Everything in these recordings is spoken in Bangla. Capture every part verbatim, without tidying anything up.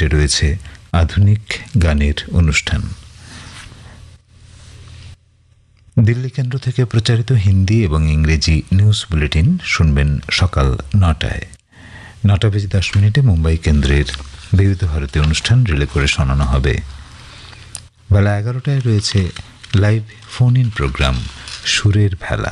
মিনিটে রয়েছে আধুনিক গানের অনুষ্ঠান। দিল্লি কেন্দ্র থেকে প্রচারিত হিন্দি এবং ইংরেজি নিউজ বুলেটিন শুনবেন সকাল নটায়। নটা বেজে দশ মিনিটে মুম্বাই কেন্দ্রের বিবিধ ভারতী অনুষ্ঠান রিলে করে শোনানো হবে। বেলা এগারোটায় রয়েছে লাইভ ফোন ইন প্রোগ্রাম সুরের ভেলা।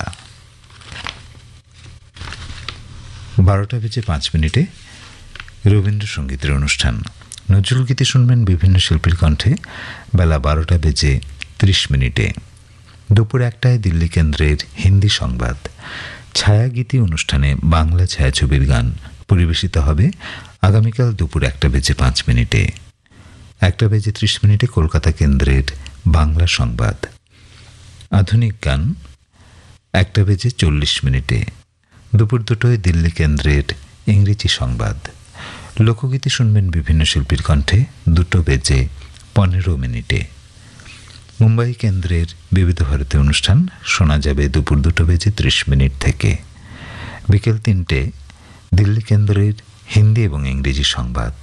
বারোটা বেজে পাঁচ মিনিটে রবীন্দ্রসঙ্গীতের অনুষ্ঠান। নজরুল গীতি শুনবেন বিভিন্ন শিল্পীর কণ্ঠে বেলা বারোটা বেজে ত্রিশ মিনিটে। দুপুর একটায় দিল্লি কেন্দ্রের হিন্দি সংবাদ। ছায়াগীতি অনুষ্ঠানে বাংলা ছায়াছবির গান পরিবেশিত হবে আগামীকাল দুপুর একটা বেজে পাঁচ মিনিটে। একটা বেজে ত্রিশ মিনিটে কলকাতা কেন্দ্রের বাংলা সংবাদ। আধুনিক গান একটা বেজে চল্লিশ মিনিটে। দুপুর দুটোয় দিল্লি কেন্দ্রের ইংরেজি সংবাদ। লোকগীতি শুনবেন বিভিন্ন শিল্পীর কণ্ঠে দুটো বেজে পনেরো মিনিটে। মুম্বাই কেন্দ্রের বিবিধ ভারতী অনুষ্ঠান শোনা যাবে দুপুর দুটো বেজে ত্রিশ মিনিট থেকে। বিকেল তিনটে দিল্লি কেন্দ্রের হিন্দি এবং ইংরেজি সংবাদ।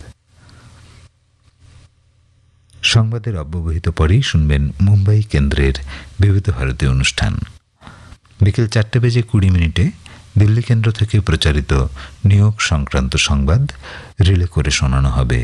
সংবাদের অব্যবহিত পরেই শুনবেন মুম্বাই কেন্দ্রের বিবিধ ভারতী অনুষ্ঠান। বিকেল চারটে বেজে কুড়ি মিনিটে দিল্লি কেন্দ্র থেকে প্রচারিত নিয়োগ সংক্রান্ত সংবাদ রিলে করে শোনানো হবে।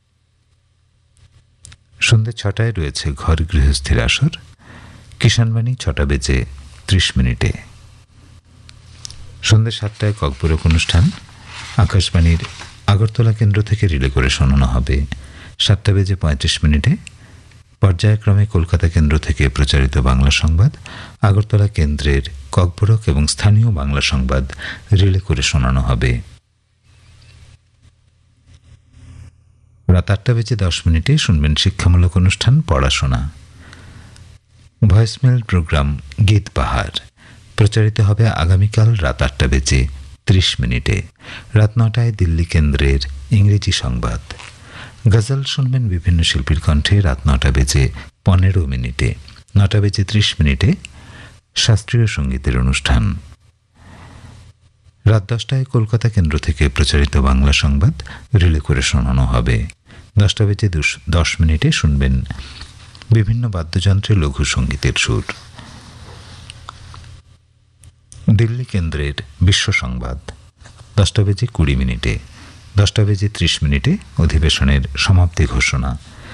সন্ধ্যে ছটায় রয়েছে ঘর গৃহস্থির আসর। কিষাণবাণী ছটা বেজে ত্রিশ মিনিটে। সন্ধ্যে সাতটায় ককবরক অনুষ্ঠান আকাশবাণীর আগরতলা কেন্দ্র থেকে রিলে করে শোনানো হবে। সাতটা বেজে পঁয়ত্রিশ মিনিটে পর্যায়ক্রমে কলকাতা কেন্দ্র থেকে প্রচারিত বাংলা সংবাদ, আগরতলা কেন্দ্রের ককবরক এবং স্থানীয় বাংলা সংবাদ রিলে করে শোনানো হবে। রাত আটটা বেজে দশ মিনিটে শুনবেন শিক্ষামূলক অনুষ্ঠান পড়াশোনা। ভয়েসমেল প্রোগ্রাম গীত বাহার প্রচারিত হবে আগামীকাল রাত আটটা বেজে ত্রিশ মিনিটে। রাত নটায় দিল্লি কেন্দ্রের ইংরেজি সংবাদ। গজল শুনবেন বিভিন্ন শিল্পীর কণ্ঠে রাত নটা বেজে পনেরো মিনিটে। নটা বেজে ত্রিশ মিনিটে শাস্ত্রীয় সঙ্গীতের অনুষ্ঠান। রাত দশটায় কলকাতা কেন্দ্র থেকে প্রচারিত বাংলা সংবাদ রিলে করে শোনানো হবে। দশটা বেজে দশ মিনিটে শুনবেন বিভিন্ন বাদ্যযন্ত্রে লঘু সঙ্গীতের সুর। দিল্লি কেন্দ্রের বিশ্ব সংবাদ দশটা বেজে কুড়ি মিনিটে। দশটা বেজে ত্রিশ মিনিটে অধিবেশনের সমাপ্তি ঘোষণা।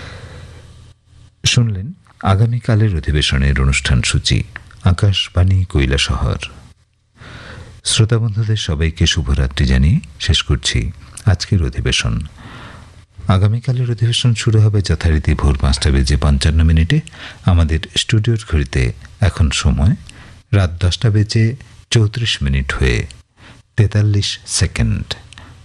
শুনলেন আগামীকালের অধিবেশনের অনুষ্ঠান সূচি। আকাশবাণী কৈলাসহর। শ্রোতা বন্ধুদের সবাইকে শুভরাত্রি জানিয়ে শেষ করছি আজকের অধিবেশন। আগামীকালের অধিবেশন শুরু হবে যথারীতি ভোর পাঁচটা বেজে পঞ্চান্ন মিনিটে। আমাদের স্টুডিওর ঘড়িতে এখন সময় রাত দশটা বেজে চৌত্রিশ মিনিট হয়ে তেতাল্লিশ সেকেন্ড।